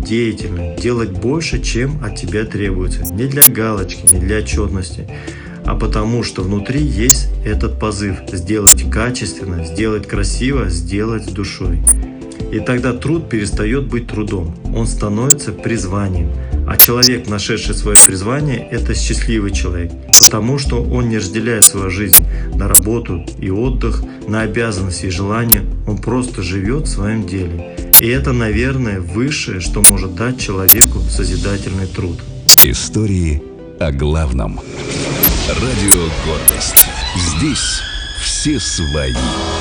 деятельным, делать больше, чем от тебя требуется. Не для галочки, не для отчетности, а потому что внутри есть этот позыв сделать качественно, сделать красиво, сделать с душой. И тогда труд перестает быть трудом, он становится призванием. А человек, нашедший свое призвание, это счастливый человек, потому что он не разделяет свою жизнь на работу и отдых, на обязанности и желания, он просто живет в своем деле. И это, наверное, высшее, что может дать человеку созидательный труд. Истории о главном. Радио «Гордость». Здесь все свои.